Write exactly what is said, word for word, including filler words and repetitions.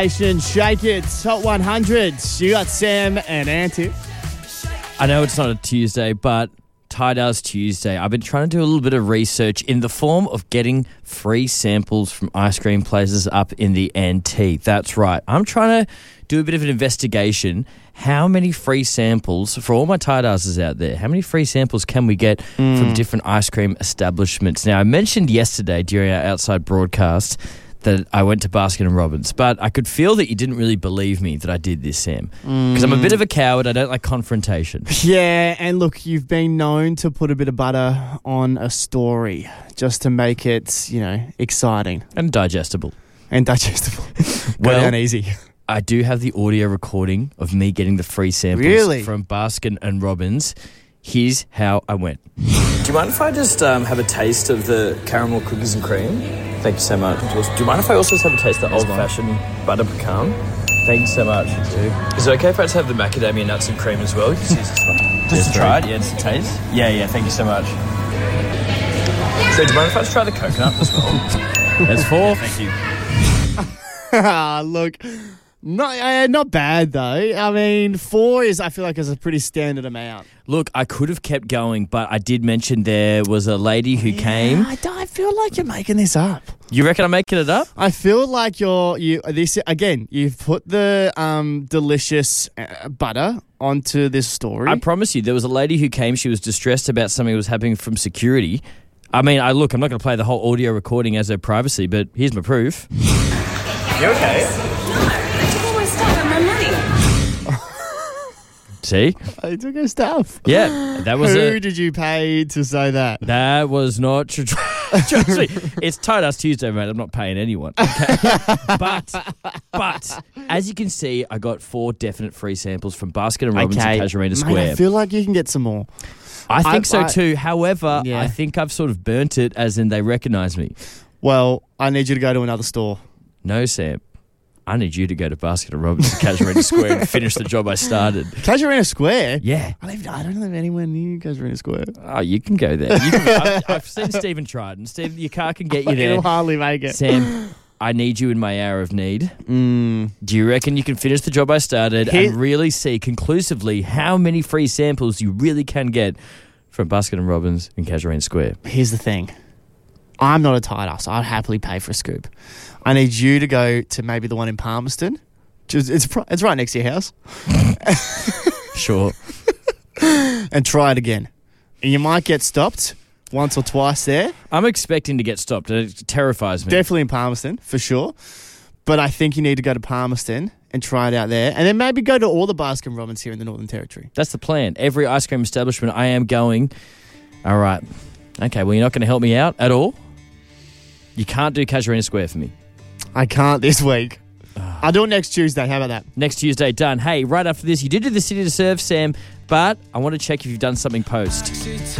Shake It, Hot one hundred. You got Sam and Auntie. I know it's not a Tuesday, but Ty-Does Tuesday. I've been trying to do a little bit of research in the form of getting free samples from ice cream places up in the N T. That's right. I'm trying to do a bit of an investigation. How many free samples, for all my Ty-Does out there, how many free samples can we get mm. from different ice cream establishments? Now, I mentioned yesterday during our outside broadcast that I went to Baskin and Robbins, but I could feel that you didn't really believe me that I did this, Sam. Because mm. I'm a bit of a coward. I don't like confrontation. Yeah, and look, you've been known to put a bit of butter on a story just to make it, you know, exciting. And digestible. And digestible. Well, Go down easy. I do have the audio recording of me getting the free samples really? from Baskin and Robbins. Here's how I went. Do you mind if I just um, have a taste of the caramel cookies and cream? Thank you so much. Do you mind if I also just have a taste of the old-fashioned butter pecan? Thank you so much. Is it okay if I just have the macadamia nuts and cream as well? Just, just to try it? Yeah, just a taste? Yeah, yeah, thank you so much. So do you mind if I just try the coconut as well? That's four. Thank you. Look... Not, uh, not bad, though. I mean, four is, I feel like, is a pretty standard amount. Look, I could have kept going, but I did mention there was a lady who yeah, came. I, I feel like you're making this up. You reckon I'm making it up? I feel like you're, you, this, again, you've put the um, delicious uh, butter onto this story. I promise you, there was a lady who came. She was distressed about something that was happening from security. I mean, I look, I'm not going to play the whole audio recording as her privacy, but here's my proof. You okay? See? I took her stuff. Yeah. That was Who a, did you pay to say that? That was not true. Trust me. It's Ty-Does Tuesday, mate. I'm not paying anyone. Okay? but, but, as you can see, I got four definite free samples from Baskin and Robbins okay. and Casuarina Square. Mate, I feel like you can get some more. I think I, so I, too. However, yeah. I think I've sort of burnt it as in they recognise me. Well, I need you to go to another store. No, Sam. I need you to go to Baskin and Robbins and Casuarina Square and finish the job I started. Casuarina Square? Yeah. I, live, I don't live anywhere near Casuarina Square. Oh, you can go there. You can, I've, I've seen Stephen Triton. Steve, your car can get you there. You'll hardly make it. Sam, I need you in my hour of need. Mm. Do you reckon you can finish the job I started Here- and really see conclusively how many free samples you really can get from Baskin and Robbins and Casuarina Square? Here's the thing. I'm not a Ty-Does, so I'd happily pay for a scoop. I need you to go to maybe the one in Palmerston. It's, it's right next to your house. Sure. And try it again. And you might get stopped once or twice there. I'm expecting to get stopped. It terrifies me. Definitely in Palmerston, for sure. But I think you need to go to Palmerston and try it out there. And then maybe go to all the Baskin Robbins here in the Northern Territory. That's the plan. Every ice cream establishment I am going. All right. Okay, well, you're not going to help me out at all? You can't do Casuarina Square for me. I can't this week. I'll do it next Tuesday. How about that? Next Tuesday, done. Hey, right after this, you did do the City to Serve, Sam, but I want to check if you've done something post.